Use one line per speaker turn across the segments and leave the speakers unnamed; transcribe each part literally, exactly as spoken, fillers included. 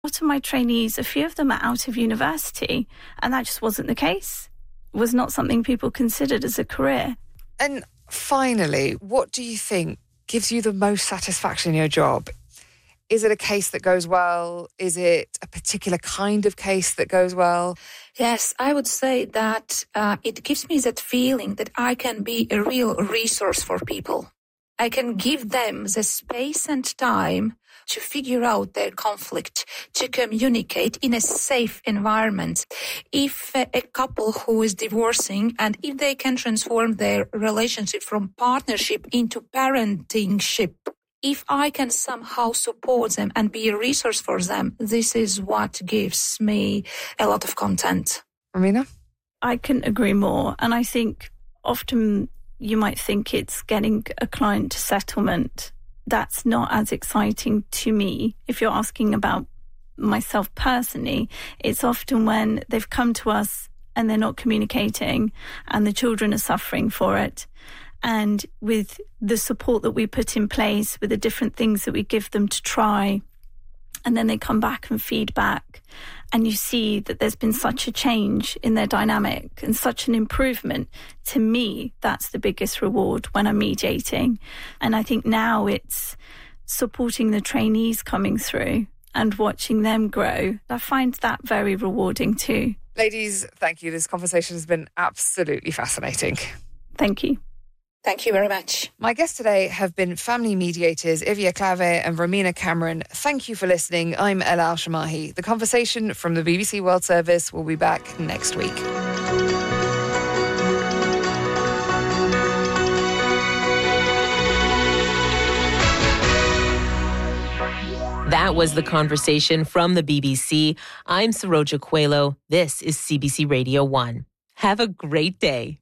A lot of my trainees, a few of them are out of university, and that just wasn't the case. It was not something people considered as a career.
And finally, what do you think gives you the most satisfaction in your job? Is it a case that goes well? Is it a particular kind of case that goes well?
Yes, I would say that uh, it gives me that feeling that I can be a real resource for people. I can give them the space and time to figure out their conflict, to communicate in a safe environment. If a, a couple who is divorcing, and if they can transform their relationship from partnership into parentingship, if I can somehow support them and be a resource for them, this is what gives me a lot of content.
Amina?
I couldn't agree more. And I think often you might think it's getting a client to settlement. That's not as exciting to me. If you're asking about myself personally, it's often when they've come to us and they're not communicating and the children are suffering for it. And with the support that we put in place, with the different things that we give them to try, and then they come back and feedback, and you see that there's been such a change in their dynamic and such an improvement. To me, that's the biggest reward when I'm mediating. And I think now it's supporting the trainees coming through and watching them grow. I find that very rewarding too.
Ladies, thank you. This conversation has been absolutely fascinating.
Thank you.
Thank you very much.
My guests today have been family mediators Ivia Clave and Romina Cameron. Thank you for listening. I'm Ella Al-Shamahi. The conversation from the B B C World Service will be back next week.
That was the conversation from the B B C. I'm Saroja Coelho. This is C B C Radio one. Have a great day.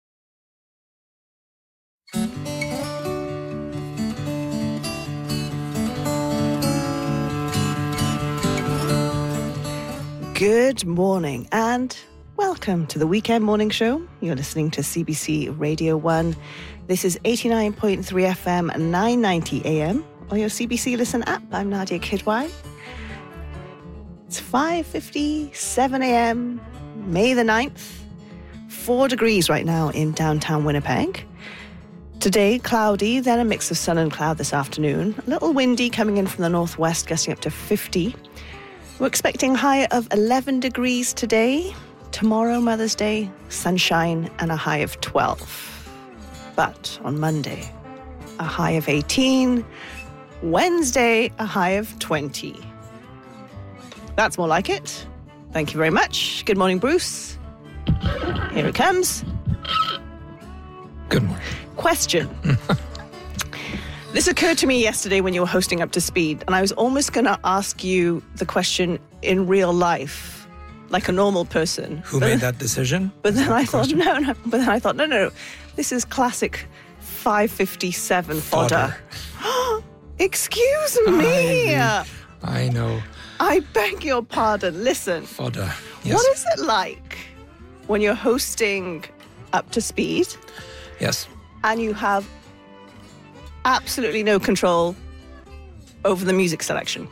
Good morning and welcome to the Weekend Morning Show. You're listening to C B C Radio one. This is eighty-nine point three F M and nine ninety A M on your C B C Listen app. I'm Nadia Kidwai. It's five fifty-seven A M, May the ninth. Four degrees right now in downtown Winnipeg. Today, cloudy, then a mix of sun and cloud this afternoon. A little windy coming in from the northwest, gusting up to fifty. We're expecting a high of eleven degrees today. Tomorrow, Mother's Day, sunshine and a high of twelve. But on Monday, a high of eighteen. Wednesday, a high of twenty. That's more like it. Thank you very much. Good morning, Bruce. Here it comes.
Good morning.
Question. This occurred to me yesterday when you were hosting Up to Speed, and I was almost going to ask you the question in real life, like a normal person.
Who
but,
made that decision?
But
Is
then
that
I
the
thought,
question?
no, no. But then I thought, no, no, no. This is classic five fifty-seven fodder.
Fodder.
Excuse me.
I, I know.
I beg your pardon. Listen.
Fodder. Yes.
What is it like when you're hosting Up to Speed
Yes.
and you have absolutely no control over the music selection?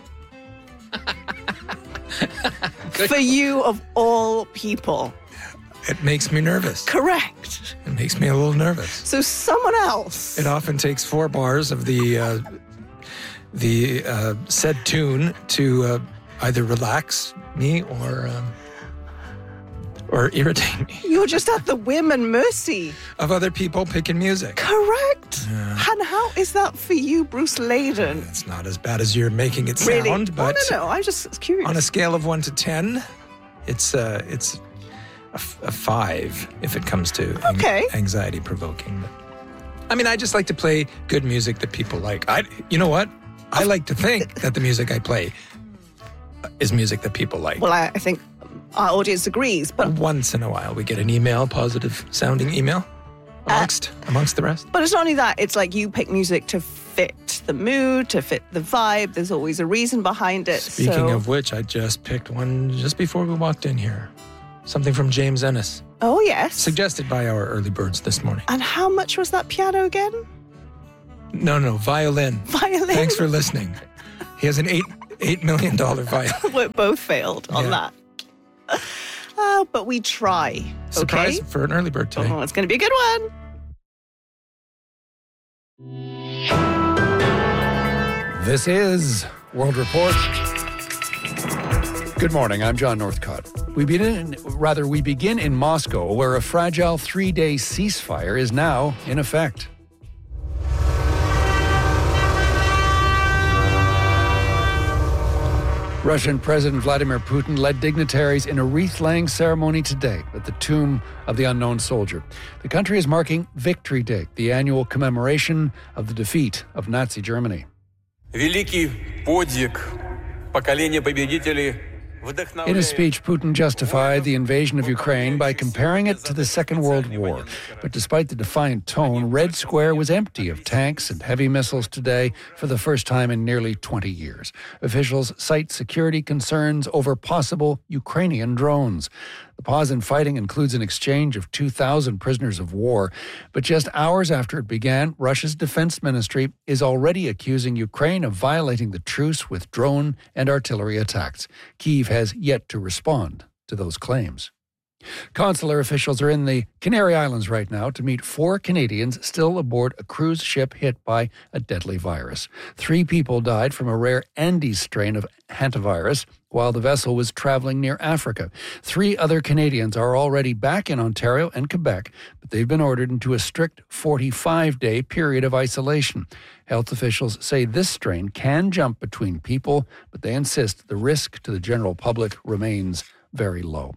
For you of all people.
It makes me nervous.
Correct.
It makes me a little nervous.
So someone else.
It often takes four bars of the uh, the uh, said tune to uh, either relax me or um, or irritate me.
You're just at the whim and mercy
Of other people picking music.
Correct.
Yeah.
And how is that for you, Bruce Layden?
It's not as bad as you're making it
Really?
sound, but
oh, no, no. I'm just curious.
on a scale of one to ten, it's uh, it's a, f- a five if it comes to an-
Okay.
anxiety provoking. But, I mean, I just like to play good music that people like. I, you know what? I like to think that the music I play is music that people like.
Well, I, I think our audience agrees, but
Once in a while, we get an email, positive sounding email, amongst amongst the rest.
But it's not only that, it's like you pick music to fit the mood, to fit the vibe. There's always a reason behind it.
Speaking
so.
of which, I just picked one just before we walked in here. Something from James Ennis,
Oh, yes.
suggested by our early birds this morning.
And how much was that piano again?
No, no, violin.
Violin.
Thanks for listening. He has an eight eight million dollars violin.
We both failed on
Yeah.
that. Uh, but we try.
Surprise
Okay?
for an early bird today.
Oh, it's going to be a good one.
This is World Report. Good morning, I'm John Northcott. We begin, rather, we begin in Moscow, where a fragile three-day ceasefire is now in effect. Russian President Vladimir Putin led dignitaries in a wreath-laying ceremony today at the tomb of the unknown soldier. The country is marking Victory Day, the annual commemoration of the defeat of Nazi Germany.
Великий подвиг поколения победителей.
In his speech, Putin justified the invasion of Ukraine by comparing it to the Second World War. But despite the defiant tone, Red Square was empty of tanks and heavy missiles today for the first time in nearly twenty years. Officials cite security concerns over possible Ukrainian drones. The pause in fighting includes an exchange of two thousand prisoners of war. But just hours after it began, Russia's defense ministry is already accusing Ukraine of violating the truce with drone and artillery attacks. Kyiv has yet to respond to those claims. Consular officials are in the Canary Islands right now to meet four Canadians still aboard a cruise ship hit by a deadly virus. Three people died from a rare Andes strain of hantavirus while the vessel was traveling near Africa. Three other Canadians are already back in Ontario and Quebec, but they've been ordered into a strict forty-five day period of isolation. Health officials say this strain can jump between people, but they insist the risk to the general public remains very low.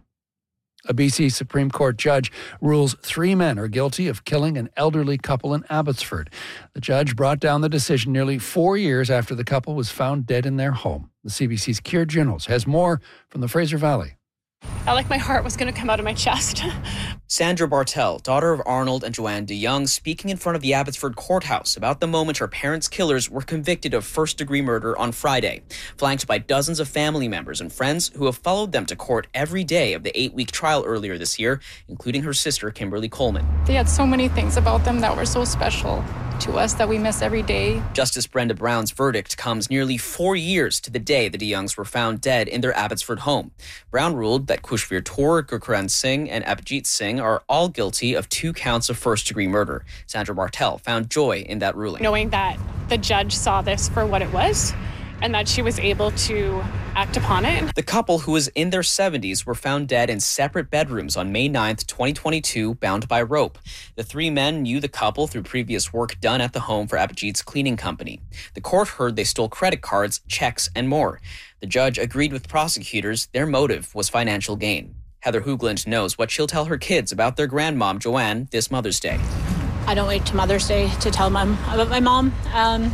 A B C Supreme Court judge rules three men are guilty of killing an elderly couple in Abbotsford. The judge brought down the decision nearly four years after the couple was found dead in their home. The C B C's Keir Junos has more from the Fraser Valley.
felt like my heart was going to come out of my chest.
Sandra Bartel, daughter of Arnold and Joanne DeYoung, speaking in front of the Abbotsford courthouse about the moment her parents' killers were convicted of first-degree murder on Friday, flanked by dozens of family members and friends who have followed them to court every day of the eight-week trial earlier this year, including her sister, Kimberly Coleman.
They had so many things about them that were so special to us that we miss every day.
Justice Brenda Brown's verdict comes nearly four years to the day the DeYoungs were found dead in their Abbotsford home. Brown ruled that Khushveer Kaur, Gurcharan Singh, and Abhijit Singh are all guilty of two counts of first-degree murder. Sandra Bartel found joy in that ruling.
Knowing that the judge saw this for what it was and that she was able to act upon it.
The couple, who was in their seventies, were found dead in separate bedrooms on May ninth, twenty twenty-two, bound by rope. The three men knew the couple through previous work done at the home for Abhijit's cleaning company. The court heard they stole credit cards, checks, and more. The judge agreed with prosecutors their motive was financial gain. Heather Hoogland knows what she'll tell her kids about their grandmom, Joanne, this Mother's Day.
I don't wait to Mother's Day to tell them about my mom. Um,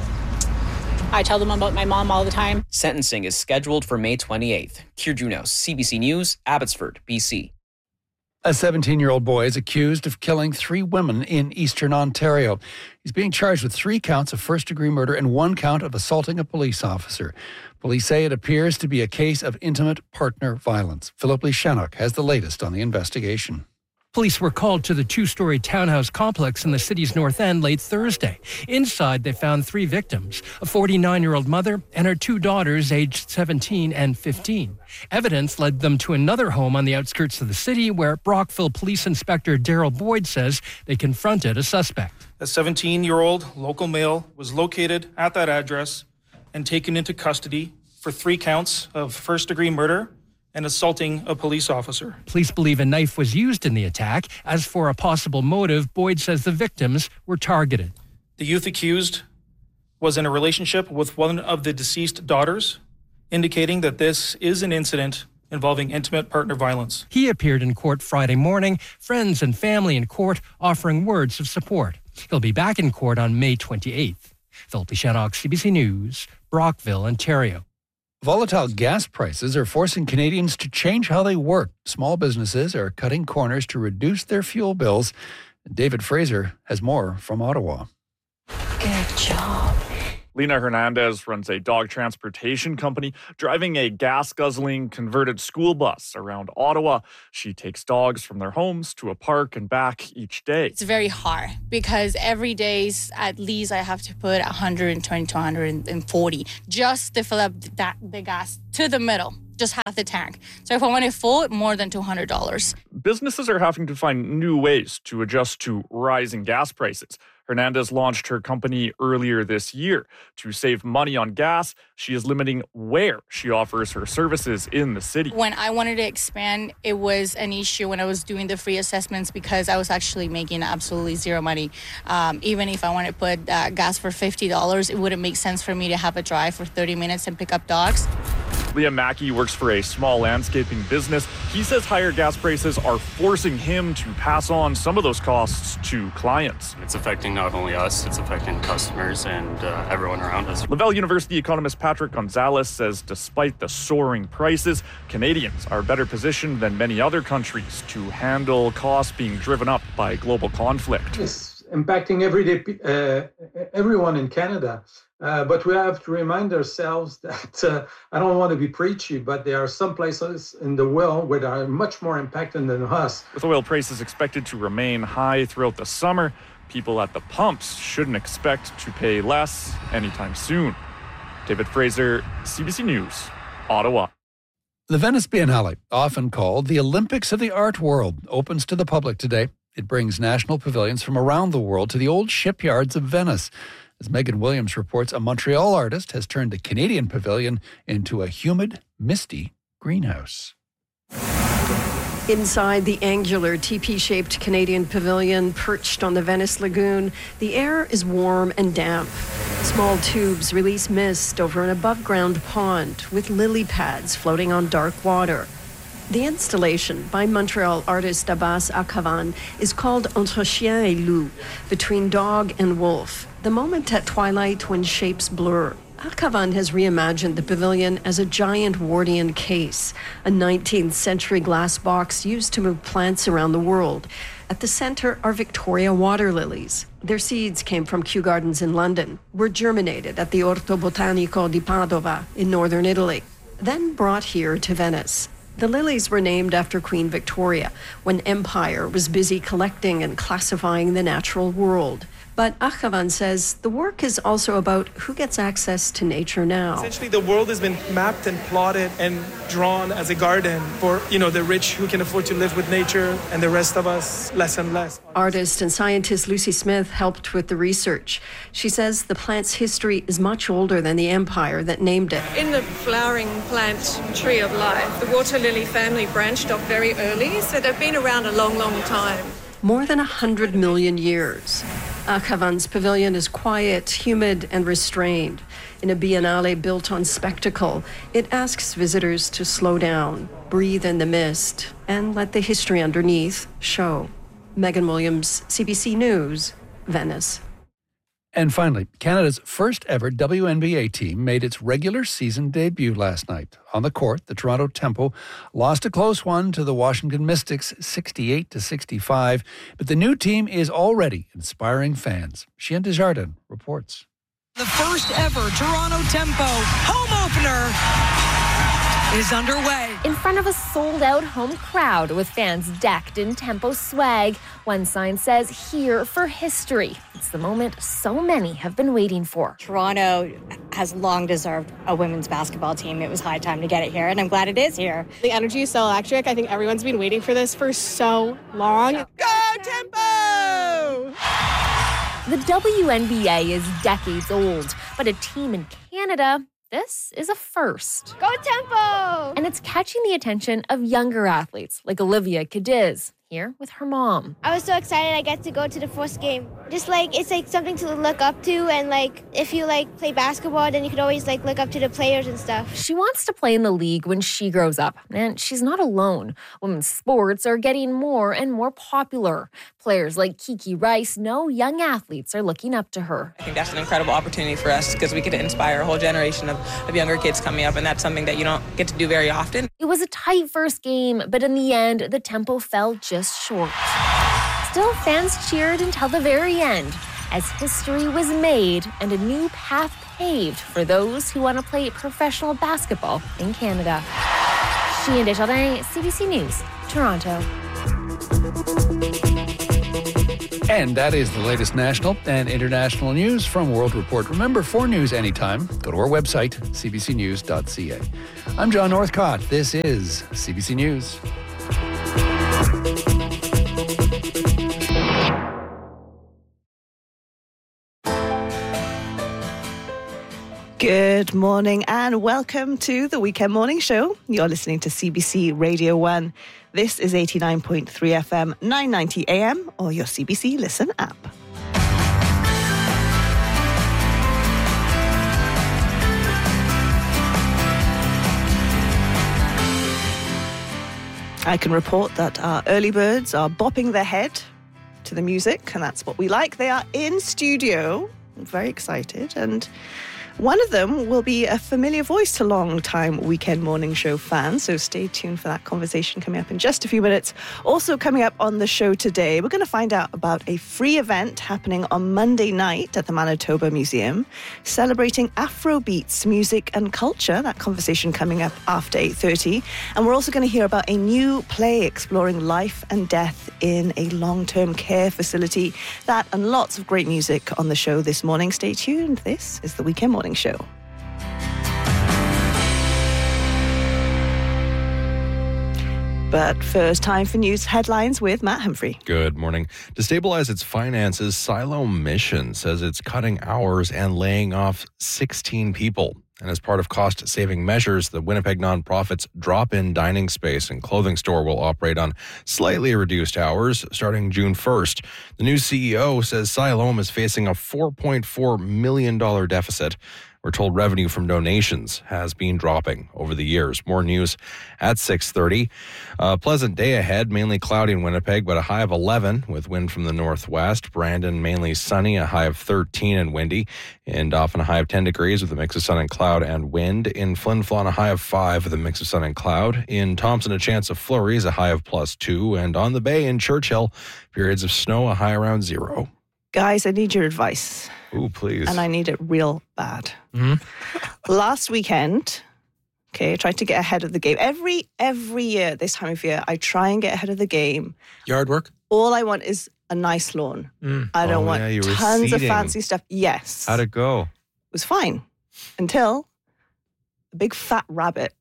I tell them about my mom all the time.
Sentencing is scheduled for May twenty-eighth. Keir Junos, C B C News, Abbotsford, B C.
A seventeen-year-old boy is accused of killing three women in eastern Ontario. He's being charged with three counts of first-degree murder and one count of assaulting a police officer. Police say it appears to be a case of intimate partner violence. Philip Lee Shannock has the latest on the investigation.
Police were called to the two-story townhouse complex in the city's North End late Thursday. Inside, they found three victims, a forty-nine-year-old mother and her two daughters aged seventeen and fifteen. Evidence led them to another home on the outskirts of the city where Brockville Police Inspector Daryl Boyd says they confronted a suspect.
A seventeen-year-old local male was located at that address and taken into custody for three counts of first-degree murder and assaulting a police officer.
Police believe a knife was used in the attack. As for a possible motive, Boyd says the victims were targeted.
The youth accused was in a relationship with one of the deceased daughters, indicating that this is an incident involving intimate partner violence.
He appeared in court Friday morning, friends and family in court offering words of support. He'll be back in court on May twenty-eighth. Philip Shannock, C B C News, Brockville, Ontario.
Volatile gas prices are forcing Canadians to change how they work. Small businesses are cutting corners to reduce their fuel bills. David Fraser has more from Ottawa.
Good job. Lena Hernandez runs a dog transportation company, driving a gas-guzzling converted school bus around Ottawa. She takes dogs from their homes to a park and back each day.
It's very hard because every day, at least I have to put one hundred twenty to one hundred forty just to fill up that, the gas to the middle. Just half the tank. So if I want it full, more than two hundred dollars.
Businesses are having to find new ways to adjust to rising gas prices. Hernandez launched her company earlier this year. To save money on gas, she is limiting where she offers her services in the city.
When I wanted to expand, it was an issue when I was doing the free assessments because I was actually making absolutely zero money. Um, even if I wanted to put uh, gas for fifty dollars, it wouldn't make sense for me to have a drive for thirty minutes and pick up dogs.
Liam Mackey works for a small landscaping business. He says higher gas prices are forcing him to pass on some of those costs to clients.
It's affecting not only us, it's affecting customers and uh, everyone around us.
Laval University economist Patrick Gonzalez says despite the soaring prices, Canadians are better positioned than many other countries to handle costs being driven up by global conflict.
It's impacting everyday uh, everyone in Canada. Uh, but we have to remind ourselves that, uh, I don't want to be preachy, but there are some places in the world where they are much more impacted than us.
With oil prices expected to remain high throughout the summer, people at the pumps shouldn't expect to pay less anytime soon. David Fraser, C B C News, Ottawa.
The Venice Biennale, often called the Olympics of the art world, opens to the public today. It brings national pavilions from around the world to the old shipyards of Venice. As Megan Williams reports, a Montreal artist has turned the Canadian pavilion into a humid, misty greenhouse.
Inside the angular T P-shaped Canadian pavilion perched on the Venice Lagoon, the air is warm and damp. Small tubes release mist over an above-ground pond with lily pads floating on dark water. The installation by Montreal artist Abbas Akhavan is called Entre Chien et Loup, between dog and wolf, the moment at twilight when shapes blur. Akhavan has reimagined the pavilion as a giant Wardian case, a nineteenth century glass box used to move plants around the world. At the center are Victoria water lilies. Their seeds came from Kew Gardens in London, were germinated at the Orto Botanico di Padova in northern Italy, then brought here to Venice. The lilies were named after Queen Victoria when empire was busy collecting and classifying the natural world. But Akhavan says the work is also about who gets access to nature now.
Essentially, the world has been mapped and plotted and drawn as a garden for, you know, the rich who can afford to live with nature and the rest of us less and less.
Artist and scientist Lucy Smith helped with the research. She says the plant's history is much older than the empire that named it.
In the flowering plant tree of life, the water lily family branched off very early, so they've been around a long, long time.
More than a hundred million years. Akhavan's pavilion is quiet, humid, and restrained. In a biennale built on spectacle, it asks visitors to slow down, breathe in the mist, and let the history underneath show. Megan Williams, C B C News, Venice.
And finally, Canada's first ever W N B A team made its regular season debut last night. On the court, the Toronto Tempo lost a close one to the Washington Mystics, sixty-eight to sixty-five. But the new team is already inspiring fans. Chien Desjardins reports.
The first ever Toronto Tempo home opener is underway.
In front of a sold-out home crowd with fans decked in Tempo swag, one sign says, "Here for history." It's the moment so many have been waiting for.
Toronto has long deserved a women's basketball team. It was high time to get it here, and I'm glad it is here.
The energy is so electric. I think everyone's been waiting for this for so long.
Go Tempo!
The W N B A is decades old, but a team in Canada, this is a first.
Go Tempo!
And it's catching the attention of younger athletes like Olivia Cadiz, here with her mom.
I was so excited I get to go to the first game. Just like, it's like something to look up to, and like, if you like play basketball, then you could always like look up to the players and stuff.
She wants to play in the league when she grows up, and she's not alone. Women's sports are getting more and more popular. Players like Kiki Rice know young athletes are looking up to her.
I think that's an incredible opportunity for us because we get to inspire a whole generation of, of younger kids coming up, and that's something that you don't get to do very often.
It was a tight first game, but in the end, the Tempo fell just short. Still, fans cheered until the very end. as history was made and a new path paved for those who want to play professional basketball in Canada. Sheehan Desjardins, C B C News, Toronto.
And that is the latest national and international news from World Report. Remember, for news anytime, go to our website, c b c news dot c a. I'm John Northcott. This is C B C News.
Good morning and welcome to the Weekend Morning Show. You're listening to C B C Radio one. This is eighty-nine point three F M, nine ninety A M, or your C B C Listen app. I can report that our early birds are bopping their head to the music, and that's what we like. They are in studio. I'm very excited, and one of them will be a familiar voice to long-time Weekend Morning Show fans, so stay tuned for that conversation coming up in just a few minutes. Also coming up on the show today, we're going to find out about a free event happening on Monday night at the Manitoba Museum, celebrating Afrobeats music and culture. That conversation coming up after eight thirty. And we're also going to hear about a new play exploring life and death in a long-term care facility. That and lots of great music on the show this morning. Stay tuned. This is the Weekend Morning Show. But first, time for news headlines with Matt Humphrey.
Good morning. To stabilize its finances, Siloam Mission says it's cutting hours and laying off sixteen people. And as part of cost-saving measures, the Winnipeg nonprofit's drop-in dining space and clothing store will operate on slightly reduced hours starting June first. The new C E O says Siloam is facing a four point four million dollars deficit. We're told revenue from donations has been dropping over the years. More news at six thirty. A pleasant day ahead, mainly cloudy in Winnipeg, but a high of eleven with wind from the northwest. Brandon, mainly sunny, a high of thirteen and windy. And often a high of ten degrees with a mix of sun and cloud and wind. In Flin Flon, a high of five with a mix of sun and cloud. In Thompson, a chance of flurries, a high of plus two. And on the bay in Churchill, periods of snow, a high around zero.
Guys, I need your advice.
Ooh, please.
And I need it real bad. Mm-hmm. Last weekend, okay, I tried to get ahead of the game. Every every year, this time of year, I try and get ahead of the game.
Yard work?
All I want is a nice lawn. Mm. I don't
oh,
want
yeah,
tons
seeding.
of fancy stuff. Yes.
How'd it go?
It was fine. Until a big fat rabbit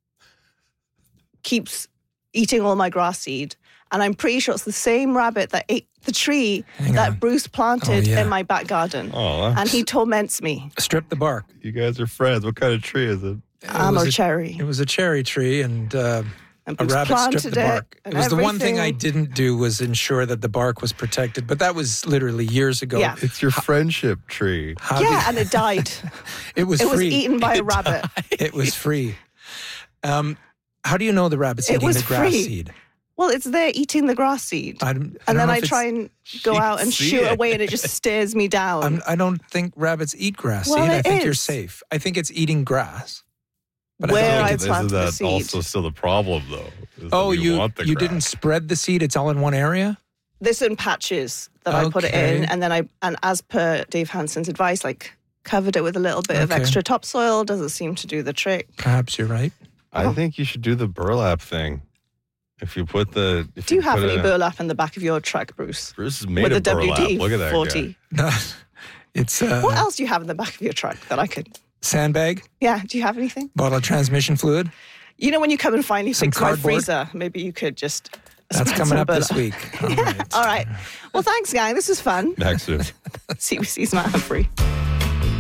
keeps eating all my grass seed. And I'm pretty sure it's the same rabbit that ate the tree Hang that on. Bruce planted oh, yeah. in my back garden.
Oh,
and he torments me.
Strip the bark.
You guys are friends. What kind of tree is it?
Um, or cherry.
It was a cherry tree, and, uh,
and
a rabbit stripped the bark.
It,
it was
everything.
The one thing I didn't do was ensure that the bark was protected, but that was literally years ago.
Yeah.
It's your friendship tree.
How yeah, did... and it died.
it was
it
free.
was eaten by
it
a rabbit.
Died. It was free. Um, how do you know the rabbit's
it
eating
was
the grass
free.
seed?
Well, it's there eating the grass seed.
I
don't, I don't and then I try and go out and shoot it. away and it just stares me down.
I'm, I don't think rabbits eat grass
well,
seed. I think
is.
you're safe. I think it's eating grass.
But Where I, I
Isn't
planted
that
the seed.
also still the problem, though?
Oh, you
you,
you didn't spread the seed? It's all in one area?
There's in patches that okay. I put it in. And then I, and as per Dave Hansen's advice, like covered it with a little bit okay. of extra topsoil. Doesn't seem to do the trick.
Perhaps you're right.
I oh. think you should do the burlap thing. If you put the... If
Do you, you have any
a,
burlap in the back of your truck, Bruce?
Bruce is made
With
of
the
burlap.
W D
Look at that
forty.
guy.
it's, uh,
what else do you have in the back of your truck that I could...
Sandbag?
Yeah, do you have anything?
Bottle of transmission fluid?
You know when you come and finally
Some
fix my
cardboard?
freezer, maybe you could just...
That's coming up
burlap.
this week.
All right. All right. Well, thanks, gang. This was fun.
Back soon.
C B C's Matt Humphrey.